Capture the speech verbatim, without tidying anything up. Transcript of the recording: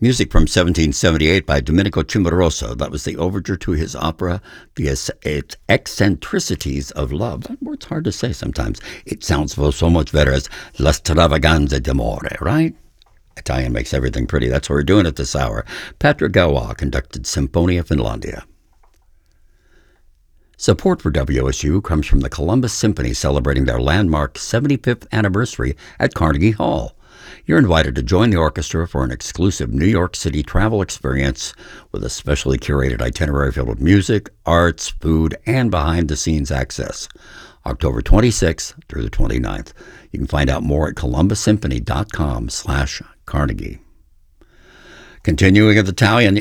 Music from seventeen seventy-eight by Domenico Cimarosa. That was the overture to his opera, The Eccentricities of Love. That word's hard to say sometimes. It sounds so much better as La Stravaganza d'Amore, right? Italian makes everything pretty. That's what we're doing at this hour. Patrick Gauwa conducted Symphonia Finlandia. Support for W S U comes from the Columbus Symphony, celebrating their landmark seventy-fifth anniversary at Carnegie Hall. You're invited to join the orchestra for an exclusive New York City travel experience with a specially curated itinerary filled with music, arts, food, and behind-the-scenes access. October twenty-sixth through the twenty-ninth. You can find out more at columbus symphony dot com slash Carnegie. Continuing with Italian,